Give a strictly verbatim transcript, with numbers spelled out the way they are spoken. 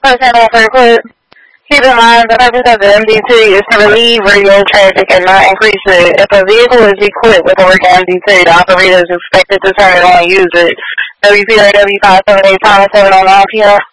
Person over quick. Keep in mind, the purpose of the M D T is to relieve radio traffic and not increase it. If a vehicle is equipped with a working M D T, the operator is expected to turn it on and use it. W P R W five seven eight, time seven oh nine p m